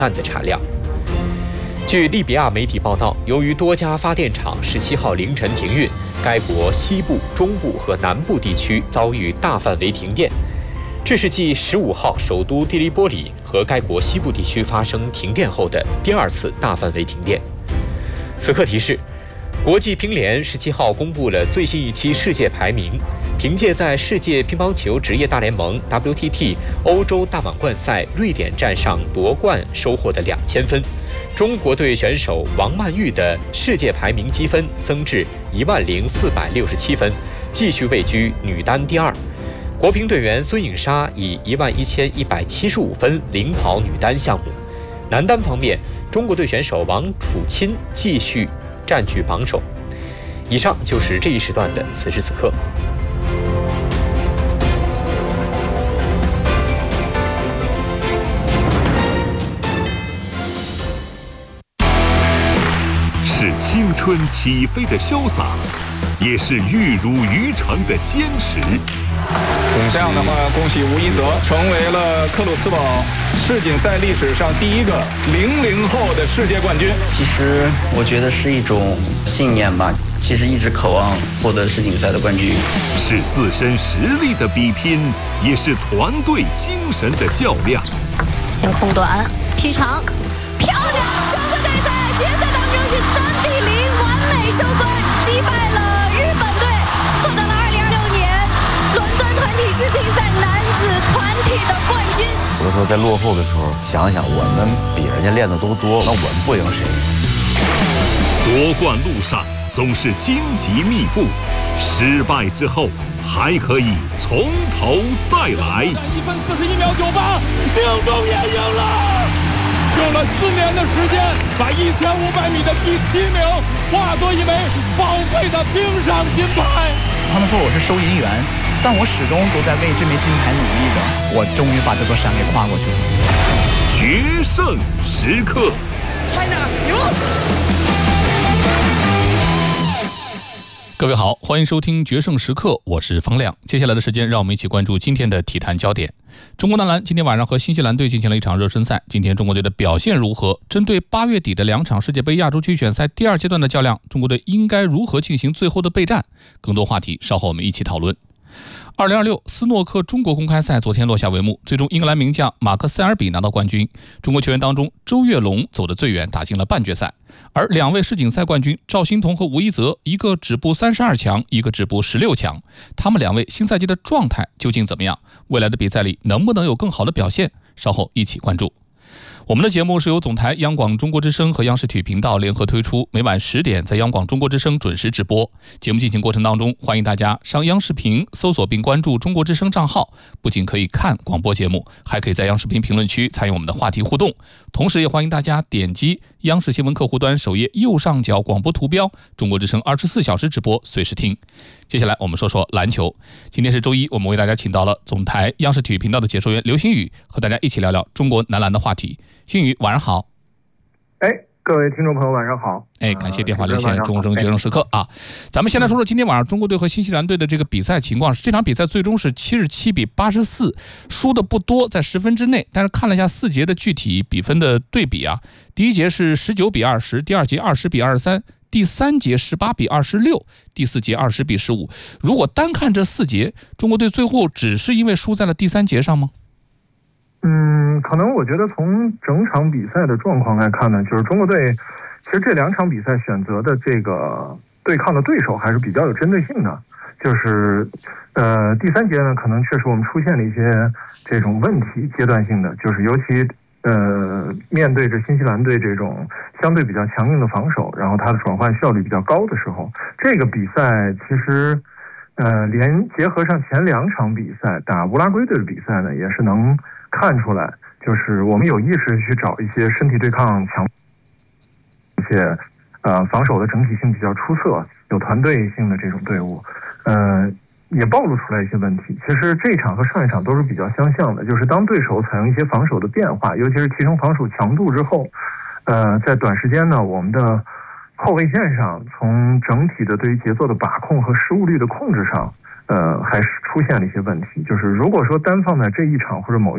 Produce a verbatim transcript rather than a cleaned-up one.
半的产量。据利比亚媒体报道，由于多家发电厂十七号凌晨停运，该国西部、中部和南部地区遭遇大范围停电。这是继十五号首都蒂利波里和该国西部地区发生停电后的第二次大范围停电。此刻提示，国际乒联十七号公布了最新一期世界排名，凭借在世界乒乓球职业大联盟 W T T 欧洲大满贯赛瑞典站上夺冠收获的两千分，中国队选手王曼玉的世界排名积分增至一万零四百六十七分，继续位居女单第二。国乒队员孙颖莎以一万一千一百七十五分领跑女单项目。男单方面，中国队选手王楚钦继续占据榜首。以上就是这一时段的此时此刻。 是青春起飞的潇洒，也是玉如渔场的坚持。 这样的话，恭喜吴一泽成为了克鲁斯堡世锦赛历史上第一个零零后的世界冠军。 其实我觉得是一种信念吧，其实一直渴望获得世锦赛的冠军。 是自身实力的比拼，也是团队精神的较量。 先空短劈长，漂亮！中国队在决赛当中是三比零完美收官，击败了日本队，获得了二零二六年伦敦团体世乒赛男子团体的冠军。 有的时候在落后的时候，想想我们比人家练的都多，那我们不赢谁？ 夺冠路上总是荆棘密布，失败之后还可以从头再来。 一分四十一秒九八，宁中也赢了。用了四年的时间，把一千五百米的第七名化作一枚宝贵的冰上金牌。 他们说我是收银员，但我始终都在为这枚金牌努力着。我终于把这座山给跨过去了。 决胜时刻 ，China 赢！ 各位好，欢迎收听《决胜时刻》，我是方亮。接下来的时间，让我们一起关注今天的体坛焦点。中国男篮今天晚上和新西兰队进行了一场热身赛，今天中国队的表现如何？针对八月底的两场世界杯亚洲区选赛第二阶段的较量，中国队应该如何进行最后的备战？更多话题稍后我们一起讨论。二零二六斯诺克中国公开赛昨天落下帷幕，最终英格兰名将马克塞尔比拿到冠军。中国球员当中，周跃龙走得最远，打进了半决赛。而两位世锦赛冠军赵心童和吴一泽，一个止步三十二强，一个止步十六强。他们两位新赛季的状态究竟怎么样？未来的比赛里能不能有更好的表现？稍后一起关注。我们的节目是由总台央广中国之声和央视体育频道联合推出，每晚十点在央广中国之声准时直播。节目进行过程当中，欢迎大家上央视频搜索并关注中国之声账号，不仅可以看广播节目，还可以在央视频评论区参与我们的话题互动。同时也欢迎大家点击央视新闻客户端首页右上角广播图标，中国之声二十四小时直播，随时听。接下来我们说说篮球。今天是周一，我们为大家请到了总台央视体育频道的解说员刘星宇，和大家一起聊聊中国男篮的话题。星宇，晚上好。 哎，各位听众朋友，晚上好。 哎，感谢电话连线中国之声决胜时刻啊！咱们先来说说今天晚上中国队和新西兰队的这个比赛情况。这场比赛最终是七十七比八十四，输的不多，在十分之内。但是看了一下四节的具体比分的对比啊，第一节是十九比二十，第二节二十比二十三，第三节十八比二十六，第四节二十比十五。如果单看这四节，中国队最后只是因为输在了第三节上吗？ 嗯，可能我觉得从整场比赛的状况来看呢，就是中国队其实这两场比赛选择的这个对抗的对手还是比较有针对性的。就是呃第三节呢，可能确实我们出现了一些这种问题，阶段性的，就是尤其呃面对着新西兰队这种相对比较强硬的防守，然后它的转换效率比较高的时候，这个比赛其实呃连结合上前两场比赛打乌拉圭队的比赛呢，也是能看出来，就是我们有意识去找一些身体对抗强，而且呃防守的整体性比较出色、有团队性的这种队伍，呃也暴露出来一些问题。其实这一场和上一场都是比较相像的，就是当对手采用一些防守的变化，尤其是提升防守强度之后，呃在短时间呢，我们的后卫线上从整体的对于节奏的把控和失误率的控制上，呃还是出现了一些问题。就是如果说单放在这一场或者某一